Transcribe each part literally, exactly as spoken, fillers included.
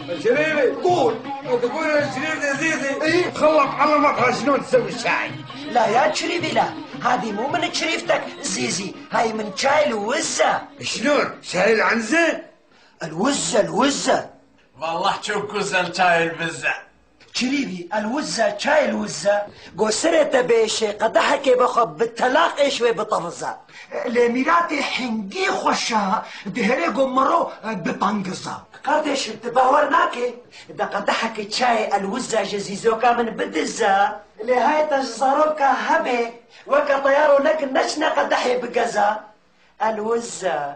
شريفي قول. تقول يا شريف عزيزي إيه؟ خلص علمك شلون تسوي الشاي. لا يا شريفي لا، هذه مو من شريفتك زيزي، هاي من شاي الوزة. شلون؟ شاي العنزة؟ الوزة الوزة. والله شوف كوزل شاي البزة. شريفي الوزة شاي الوزة قصرت بيشي قدحك بخب بالتلاق ايشوي بطفزة لميراتي حنقي خوشها دهري قمرو ببانقزة قردش بتباورناكي دا قدحك شاي الوزة جزيزوكا من بدزة لهاي تجزاروكا هبي وكا طيارو نك نشنا قدحي بقزة الوزة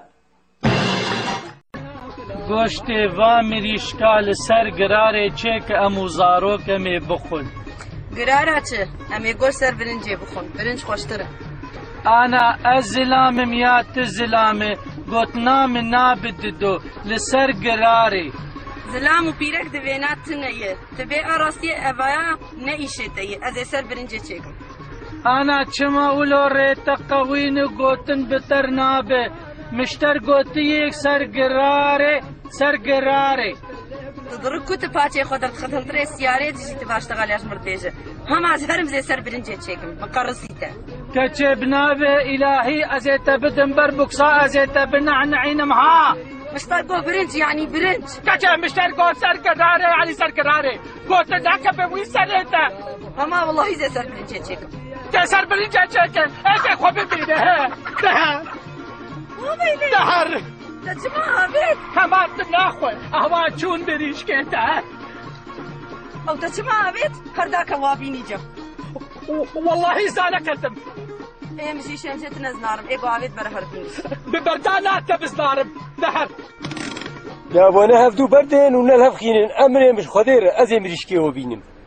گوشت و مریشکال سر گراره چه که امو زاروکه می بخون گراره چه؟ امی گوشت سر برنجه بخون، برنج خوشتره. انا از زلامم یا تزلامه گوتنام نابد دو لسر گراره زلام و پیرک دوینات تنیه تبی آراستی اوایا نیشه تیه از سر برنجه چه کن انا چما اولو ریتا قوین گوتن بتر نابه مشتر گوتی یک سر گراره سر گراره تدرک کت پاچه خود خدمت ری سیاره دیجی تباشتغالیش مردیجه هم از هرم زی سر برنجه چکم مقرصیته کچه بنابه الهی ازیتا بدن بر بکسا ازیتا بنعنعینم ها مشتر گو برنج یعنی برنج کچه مشتر گو سر گراره یعنی سر گراره گوت دکه به وی سریتا اما والله زی سر برنجه چکم که سر برنجه چکم ایسه خوب ببینه ده دهر تجمع بيت كمان ناخذ اهوا چون بريش كده او تجمع بيت هرداك وابيني جم والله زالكتم ايه مشي شمشت نزنارم ايه قاعد برهر بينس ببردانات بزنارم دهر يا بنا هفدو بردين ونلهف خينين امري مش خدير ازي مريشكي وبينم